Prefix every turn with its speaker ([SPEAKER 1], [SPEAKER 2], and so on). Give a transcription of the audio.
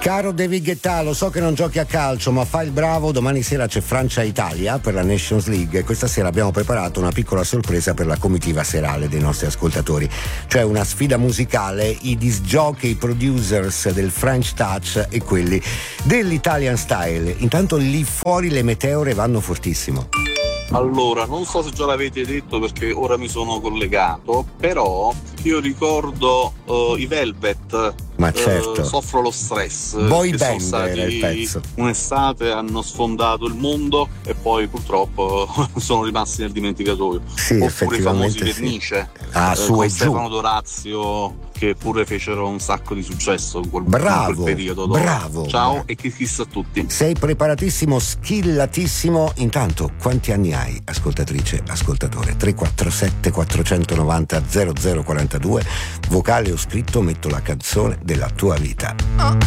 [SPEAKER 1] Caro David Guetta, lo so che non giochi a calcio, ma fai il bravo. Domani sera c'è Francia-Italia per la Nations League e questa sera abbiamo preparato una piccola sorpresa per la comitiva serale dei nostri ascoltatori. Cioè una sfida musicale, i disc jockey, i producers del French Touch e quelli dell'Italian Style. Intanto lì fuori le meteore vanno fortissimo.
[SPEAKER 2] Allora, non so se già l'avete detto perché ora mi sono collegato, però io ricordo i Velvet.
[SPEAKER 1] Ma certo.
[SPEAKER 2] Soffro lo stress.
[SPEAKER 1] Boy
[SPEAKER 2] che
[SPEAKER 1] band
[SPEAKER 2] sono
[SPEAKER 1] era il
[SPEAKER 2] stati
[SPEAKER 1] pezzo.
[SPEAKER 2] un'estate, hanno sfondato il mondo e poi purtroppo sono rimasti nel dimenticatoio.
[SPEAKER 1] Sì,
[SPEAKER 2] Oppure i famosi
[SPEAKER 1] effettivamente sì.
[SPEAKER 2] Vernice,
[SPEAKER 1] Su
[SPEAKER 2] con
[SPEAKER 1] e giù.
[SPEAKER 2] Stefano Dorazio, che pure fecero un sacco di successo in quel periodo.
[SPEAKER 1] Bravo.
[SPEAKER 2] Ciao e che kiss a tutti.
[SPEAKER 1] Sei preparatissimo, skillatissimo. Intanto, quanti anni hai, ascoltatrice, ascoltatore? 347 490 0042, vocale o scritto, metto la canzone della tua vita.